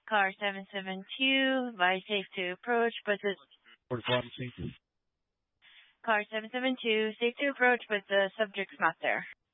Car 772, advise safe to approach, but the Car 772, safe to approach, but the subject's not there.